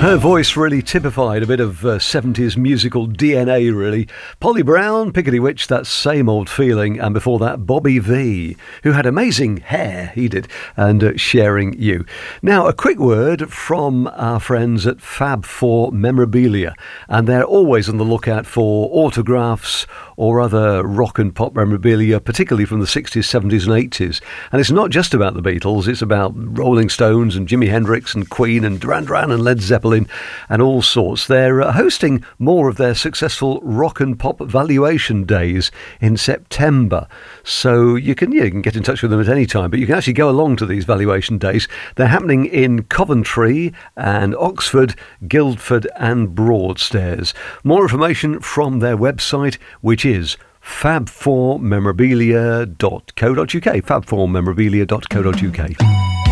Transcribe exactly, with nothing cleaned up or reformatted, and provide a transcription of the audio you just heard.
Her voice really typified a bit of uh, seventies musical D N A, really. Polly Brown, Piggity Witch, that same old feeling. And before that, Bobby V, who had amazing hair, he did, and uh, Sharing You. Now, a quick word from our friends at Fab four Memorabilia. And they're always on the lookout for autographs or other rock and pop memorabilia, particularly from the sixties, seventies and eighties. And it's not just about the Beatles, it's about Rolling Stones and Jimi Hendrix and Queen and Duran Duran and Led Zeppelin and all sorts. They're uh, hosting more of their successful rock and pop valuation days in September. So you can, yeah, you can get in touch with them at any time, but you can actually go along to these valuation days. They're happening in Coventry and Oxford, Guildford and Broadstairs. More information from their website, which is fab four memorabilia dot co dot uk, fab four memorabilia dot co dot uk.